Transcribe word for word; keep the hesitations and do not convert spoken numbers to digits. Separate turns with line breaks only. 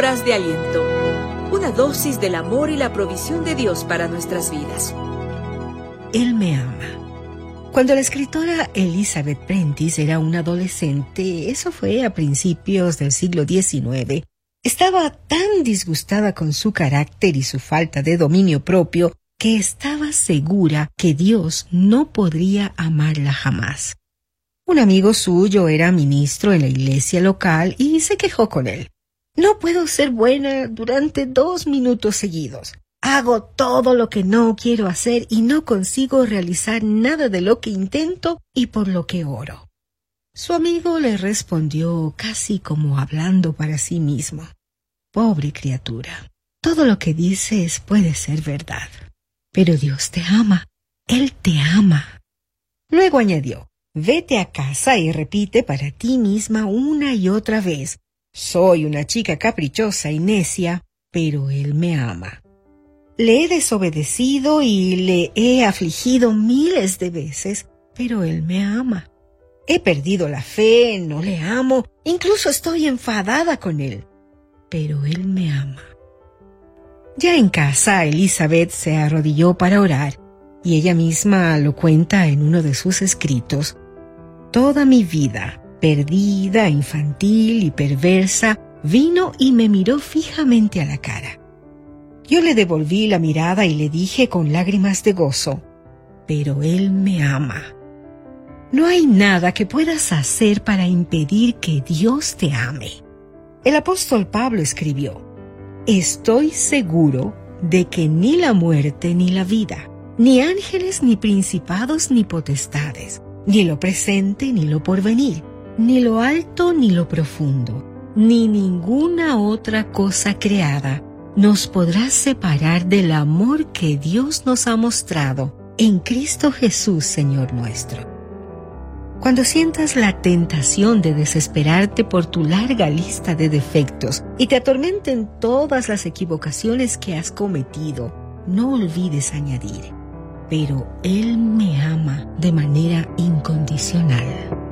Palabras de aliento. Una dosis del amor y la provisión de Dios para nuestras vidas.
Él me ama. Cuando la escritora Elizabeth Prentiss era una adolescente, eso fue a principios del siglo diecinueve, estaba tan disgustada con su carácter y su falta de dominio propio que estaba segura que Dios no podría amarla jamás. Un amigo suyo era ministro en la iglesia local y se quejó con él. No puedo ser buena durante dos minutos seguidos. Hago todo lo que no quiero hacer y no consigo realizar nada de lo que intento y por lo que oro. Su amigo le respondió casi como hablando para sí mismo. Pobre criatura, todo lo que dices puede ser verdad, pero Dios te ama, Él te ama. Luego añadió, vete a casa y repite para ti misma una y otra vez, soy una chica caprichosa y necia, pero Él me ama. Le he desobedecido y le he afligido miles de veces, pero Él me ama. He perdido la fe, no le amo, incluso estoy enfadada con Él, pero Él me ama. Ya en casa, Elizabeth se arrodilló para orar, y ella misma lo cuenta en uno de sus escritos. Toda mi vida, perdida, infantil y perversa, vino y me miró fijamente a la cara. Yo le devolví la mirada y le dije con lágrimas de gozo, pero Él me ama. No hay nada que puedas hacer para impedir que Dios te ame. El apóstol Pablo escribió, estoy seguro de que ni la muerte ni la vida, ni ángeles ni principados ni potestades, ni lo presente ni lo porvenir, ni lo alto ni lo profundo, ni ninguna otra cosa creada nos podrá separar del amor que Dios nos ha mostrado en Cristo Jesús, Señor nuestro. Cuando sientas la tentación de desesperarte por tu larga lista de defectos y te atormenten todas las equivocaciones que has cometido, no olvides añadir, pero Él me ama de manera incondicional.